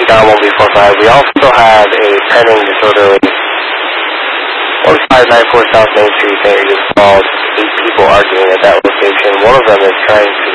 Down 1B45. We also have a pending disorderly 1594 South Main Street. They just called 8 people arguing at that location. One of them is trying